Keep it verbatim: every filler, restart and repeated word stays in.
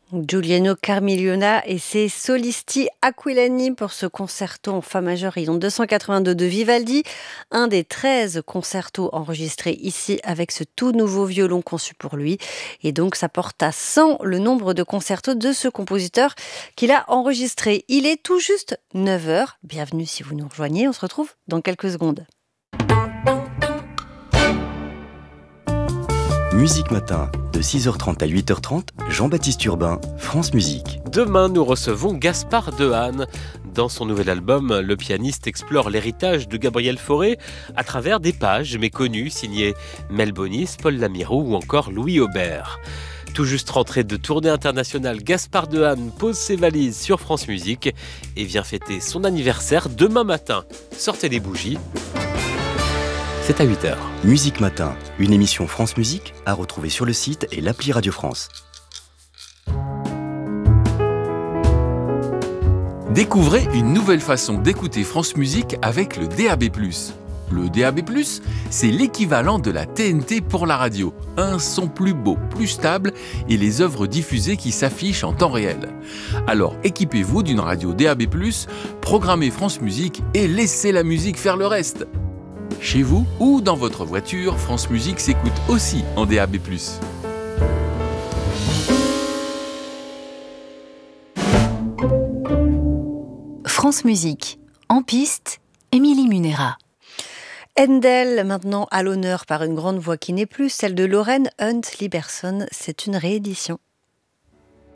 Giuliano Carmigliona et ses solisti Aquilani pour ce concerto en fa majeur et en deux cent quatre-vingt-deux de Vivaldi, un des treize concertos enregistrés ici avec ce tout nouveau violon conçu pour lui. Et donc ça porte à cent le nombre de concertos de ce compositeur qu'il a enregistré. Il est tout juste neuf heures. Bienvenue si vous nous rejoignez, on se retrouve dans quelques secondes. Musique Matin, de six heures trente à huit heures trente, Jean-Baptiste Urbain, France Musique. Demain, nous recevons Gaspard Dehaene. Dans son nouvel album, le pianiste explore l'héritage de Gabriel Fauré à travers des pages méconnues signées Mel Bonis, Paul Lamirou ou encore Louis Aubert. Tout juste rentré de tournée internationale, Gaspard Dehaene pose ses valises sur France Musique et vient fêter son anniversaire demain matin. Sortez les bougies. C'est à huit heures. Musique Matin, une émission France Musique à retrouver sur le site et l'appli Radio France. Découvrez une nouvelle façon d'écouter France Musique avec le D A B plus. Le D A B plus, c'est l'équivalent de la T N T pour la radio. Un son plus beau, plus stable et les œuvres diffusées qui s'affichent en temps réel. Alors équipez-vous d'une radio D A B plus, programmez France Musique et laissez la musique faire le reste. Chez vous ou dans votre voiture, France Musique s'écoute aussi en D A B plus. France Musique, en piste, Émilie Munera. Handel, maintenant à l'honneur par une grande voix qui n'est plus celle de Lorraine Hunt Liberson. C'est une réédition.